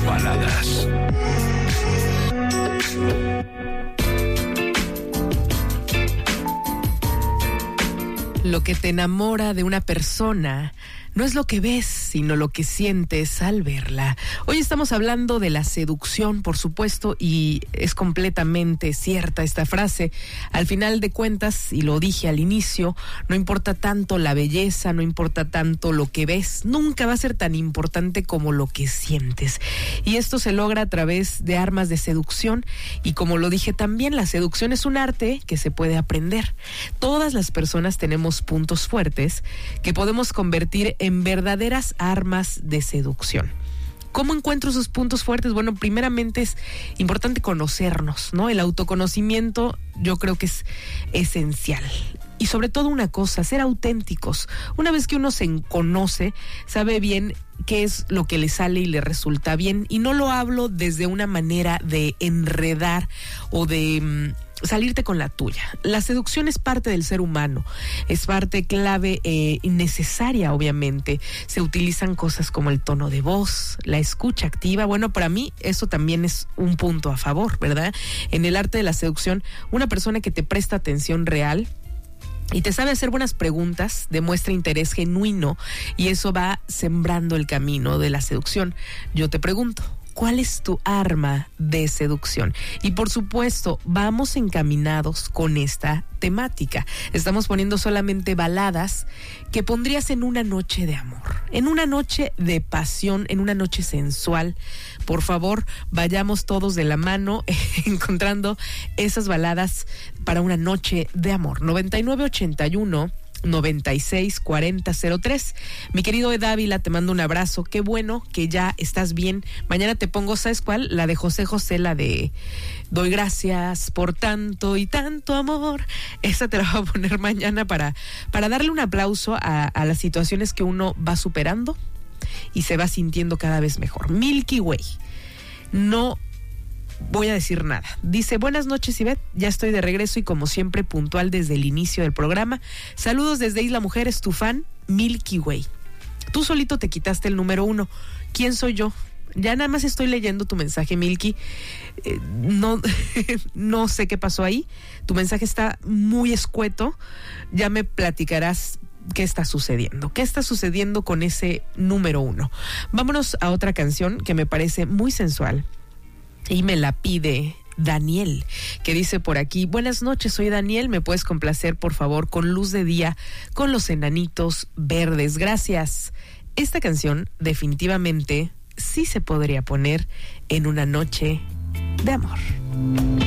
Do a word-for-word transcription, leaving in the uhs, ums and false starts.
baladas. Lo que te enamora de una persona no es lo que ves, sino lo que sientes al verla. Hoy estamos hablando de la seducción, por supuesto, y es completamente cierta esta frase. Al final de cuentas, y lo dije al inicio, no importa tanto la belleza, no importa tanto lo que ves, nunca va a ser tan importante como lo que sientes. Y esto se logra a través de armas de seducción, y como lo dije también, la seducción es un arte que se puede aprender. Todas las personas tenemos puntos fuertes que podemos convertir en en verdaderas armas de seducción. ¿Cómo encuentro esos puntos fuertes? Bueno, primeramente es importante conocernos, ¿no? El autoconocimiento yo creo que es esencial. Y sobre todo una cosa, ser auténticos. Una vez que uno se conoce, sabe bien qué es lo que le sale y le resulta bien. Y no lo hablo desde una manera de enredar o de mmm, salirte con la tuya. La seducción es parte del ser humano, es parte clave eh, y necesaria, obviamente. Se utilizan cosas como el tono de voz, la escucha activa. Bueno, para mí eso también es un punto a favor, ¿verdad? En el arte de la seducción, una persona que te presta atención real y te sabe hacer buenas preguntas, demuestra interés genuino, y eso va sembrando el camino de la seducción. Yo te pregunto, ¿cuál es tu arma de seducción? Y por supuesto, vamos encaminados con esta temática. Estamos poniendo solamente baladas que pondrías en una noche de amor, en una noche de pasión, en una noche sensual. Por favor, vayamos todos de la mano encontrando esas baladas para una noche de amor. noventa y nueve ochenta y uno noventa y seis cuarenta cero tres. Mi querido Ed Ávila, te mando un abrazo. Qué bueno que ya estás bien. Mañana te pongo, ¿sabes cuál? La de José José, la de Doy gracias por tanto y tanto amor. Esa te la voy a poner mañana para, para darle un aplauso a, a las situaciones que uno va superando y se va sintiendo cada vez mejor. Milky Way. No voy a decir nada. Dice, buenas noches, Ivette, ya estoy de regreso y como siempre puntual desde el inicio del programa. Saludos desde Isla Mujeres, tu fan, Milky Way. Tú solito te quitaste el número uno. ¿Quién soy yo? Ya nada más estoy leyendo tu mensaje, Milky. Eh, no, no sé qué pasó ahí. Tu mensaje está muy escueto. Ya me platicarás qué está sucediendo. ¿Qué está sucediendo con ese número uno? Vámonos a otra canción que me parece muy sensual. Y me la pide Daniel, que dice por aquí, buenas noches, soy Daniel, ¿me puedes complacer por favor con Luz de Día, con Los Enanitos Verdes? Gracias. Esta canción definitivamente sí se podría poner en una noche de amor.